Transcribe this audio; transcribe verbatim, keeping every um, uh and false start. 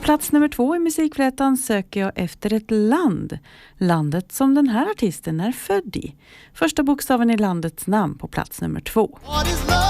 plats nummer två i musikflätan söker jag efter ett land. Landet som den här artisten är född i. Första bokstaven i landets namn på plats nummer två.